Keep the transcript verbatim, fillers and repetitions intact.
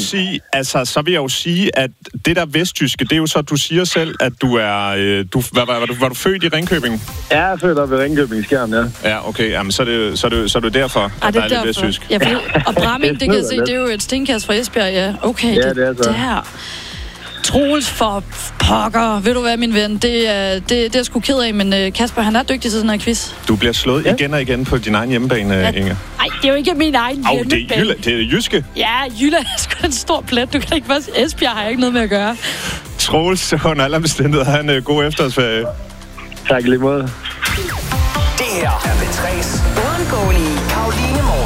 sige, altså, så vil jeg jo sige, at det der vestjyske, det er jo så, du siger selv, at du er, øh, du, var, var, var, du, var du født i Ringkøbing? Ja, jeg er født op i Ringkøbing, Skjern, ja. Ja, okay, jamen, så er det, så er det, så er det derfor, Ah, at det der er er lidt derfor. vestjysk. Ja, fordi, og Bramming, det kan jeg se, det er jo et stenkast fra Esbjerg, ja. Okay, Ja, det er så. der. Troels for pokker. Ved du hvad, min ven? Det er, det, det er jeg sgu ked af, men uh, Kasper, han er dygtig til sådan en quiz. Du bliver slået ja. igen og igen på din egen hjemmebane, ja. Inge. Nej, det er jo ikke min egen Au, hjemmebane. det er Jylland, det er jyske. Ja, Jylland er sgu en stor plet. Du kan ikke bare sige, Esbjerg har jeg ikke noget med at gøre. Troels, under alle omstændigheder, have en uh, god efterårsferie. Tak lige måde. Det her er P tre's uundgåelige Karoline Morgen.